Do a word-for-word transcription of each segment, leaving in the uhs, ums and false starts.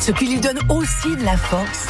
Ce qui lui donne aussi de la force,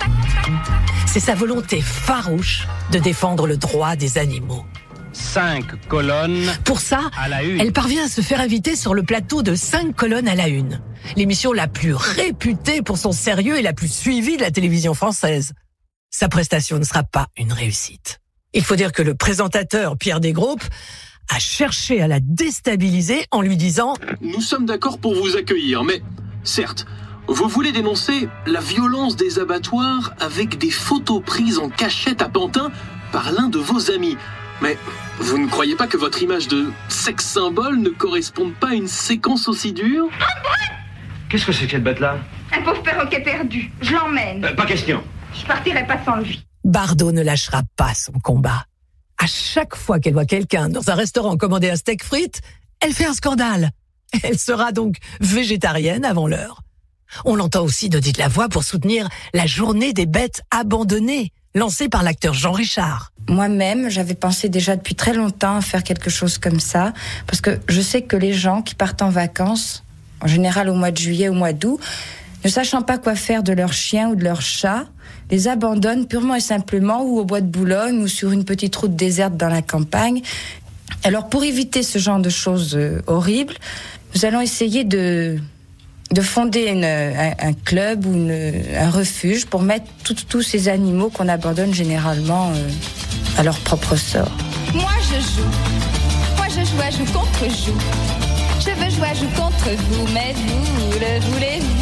c'est sa volonté farouche de défendre le droit des animaux. Cinq colonnes Pour ça, à la une. elle parvient à se faire inviter sur le plateau de cinq colonnes à la une, l'émission la plus réputée pour son sérieux et la plus suivie de la télévision française. Sa prestation ne sera pas une réussite. Il faut dire que le présentateur Pierre Desgroupes a cherché à la déstabiliser en lui disant « Nous sommes d'accord pour vous accueillir, mais certes, vous voulez dénoncer la violence des abattoirs avec des photos prises en cachette à Pantin par l'un de vos amis. Mais vous ne croyez pas que votre image de sexe symbole ne corresponde pas à une séquence aussi dure ? Qu'est-ce que c'est que cette bête-là ? Un pauvre perroquet perdu. Je l'emmène. euh, Pas question. Je partirai pas sans lui. » Bardot ne lâchera pas son combat. À chaque fois qu'elle voit quelqu'un dans un restaurant commander un steak frites, elle fait un scandale. Elle sera donc végétarienne avant l'heure. On l'entend aussi donner de la voix pour soutenir la journée des bêtes abandonnées, lancée par l'acteur Jean Richard. Moi-même, j'avais pensé déjà depuis très longtemps à faire quelque chose comme ça, parce que je sais que les gens qui partent en vacances, en général au mois de juillet, au mois d'août, ne sachant pas quoi faire de leur chien ou de leur chat, les abandonnent purement et simplement ou au bois de Boulogne ou sur une petite route déserte dans la campagne. Alors pour éviter ce genre de choses euh, horribles, nous allons essayer de, de fonder une, un, un club ou une, un refuge pour mettre tous ces animaux qu'on abandonne généralement euh, à leur propre sort. Moi je joue, moi je joue à joue contre joue. Je veux jouer à joue contre vous, mais vous le voulez-vous ?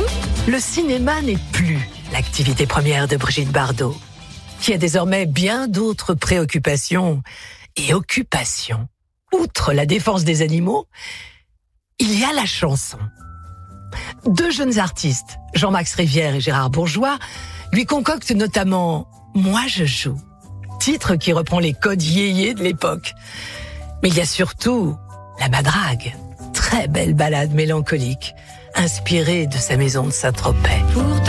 Le cinéma n'est plus l'activité première de Brigitte Bardot, qui a désormais bien d'autres préoccupations et occupations. Outre la défense des animaux, il y a la chanson. Deux jeunes artistes, Jean-Max Rivière et Gérard Bourgeois, lui concoctent notamment « Moi je joue », titre qui reprend les codes yéyés de l'époque. Mais il y a surtout La Madrague, très belle ballade mélancolique, inspirée de sa maison de Saint-Tropez.